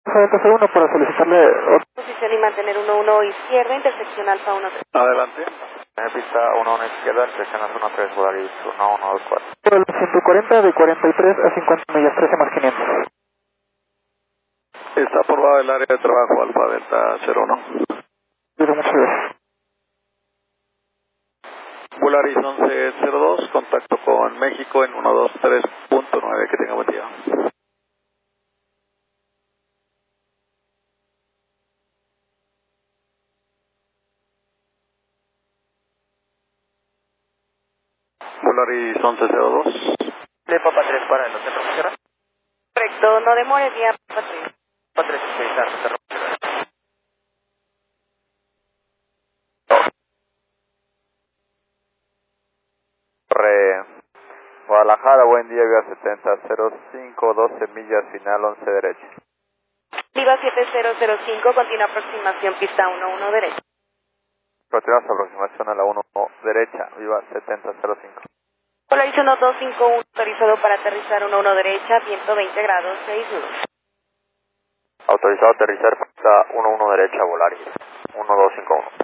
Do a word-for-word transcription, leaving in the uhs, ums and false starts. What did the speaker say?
Delta cero uno para solicitarle otra. Posición y mantener uno uno izquierda, intersección alfa uno tres. Adelante. En pista uno uno izquierda, intersección uno tres, Volaris uno uno dos cuatro. Por el ciento cuarenta de cuarenta y tres a cincuenta millas, trece más quinientos. Está aprobado el área de trabajo Alfa Delta cero uno. Muchas gracias. Volaris once cero dos, contacto con México en uno dos tres punto nueve, que tenga buen día. Volaris once cero dos. De Papa tres para el hotel Romero. Correcto, no demore, vía Papa tres. Papa tres seis al hotel Romero. Torre Guadalajara, buen día, vía setenta cero cinco, doce millas, final once derecha. Viva siete cero cero cinco, continua aproximación, pista uno uno derecha. Continuamos aproximación a la uno derecha, viva setenta cero cinco. Volaris uno dos cinco uno, autorizado para aterrizar uno uno derecha, viento veinte grados, seis nudos. Autorizado a aterrizar pista uno uno derecha, Volaris uno dos cinco uno.